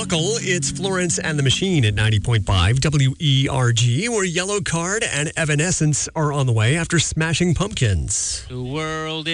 Buckle. It's Florence and the Machine at 90.5 WERG, where Yellow Card and Evanescence are on the way after Smashing Pumpkins. The world